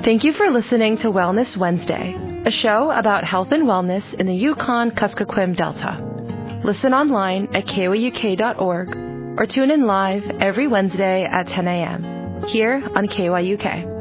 Thank you for listening to Wellness Wednesday, a show about health and wellness in the Yukon-Kuskokwim Delta. Listen online at kyuk.org or tune in live every Wednesday at 10 a.m. here on KYUK.